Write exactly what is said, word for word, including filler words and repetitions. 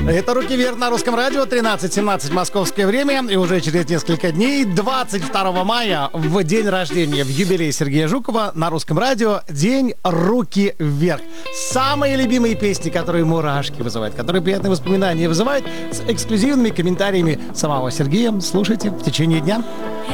Это «Руки вверх» на Русском радио, тринадцать семнадцать московское время. И уже через несколько дней, двадцать второго мая, в день рождения, в юбилей Сергея Жукова, на Русском радио день «Руки вверх». Самые любимые песни, которые мурашки вызывают, которые приятные воспоминания вызывают, с эксклюзивными комментариями самого Сергея. Слушайте в течение дня.